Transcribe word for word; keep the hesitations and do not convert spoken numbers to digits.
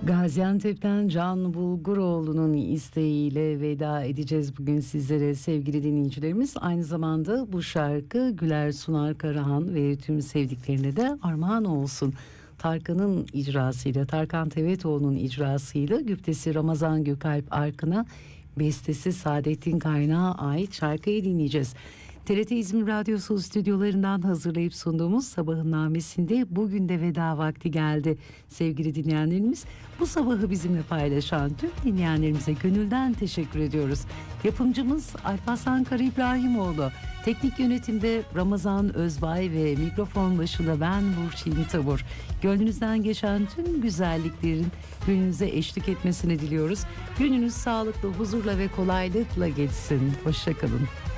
Gaziantep'ten Can Bulguroğlu'nun isteğiyle veda edeceğiz bugün sizlere sevgili dinleyicilerimiz. Aynı zamanda bu şarkı Güler Sunar Karahan ve tüm sevdiklerine de armağan olsun. Tarkan'ın icrasıyla, Tarkan Tevetoğlu'nun icrasıyla güftesi Ramazan Gökalp Arkın'a, bestesi Saadettin Kaynağı ait şarkıyı dinleyeceğiz. T R T İzmir Radyosu stüdyolarından hazırlayıp sunduğumuz Sabahın Namesi'nde bugün de veda vakti geldi sevgili dinleyenlerimiz. Bu sabahı bizimle paylaşan tüm dinleyenlerimize gönülden teşekkür ediyoruz. Yapımcımız Alparslan Kara İbrahimoğlu, teknik yönetimde Ramazan Özbay ve mikrofon başında ben Burçin Tabur. Gönlünüzden geçen tüm güzelliklerin gününüze eşlik etmesini diliyoruz. Gününüz sağlıklı, huzurla ve kolaylıkla geçsin. Hoşça kalın.